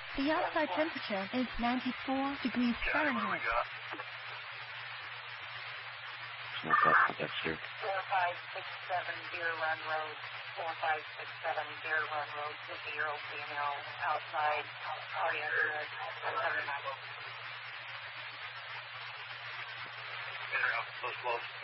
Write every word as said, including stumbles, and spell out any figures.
The outside temperature is ninety-four degrees Fahrenheit. Smoke up for Dexter. four five six seven Deer Run Road. four five six seven Deer Run Road. fifty-year-old female outside. Cardiac arrest. seven hundred nine. Get her up. Close, close.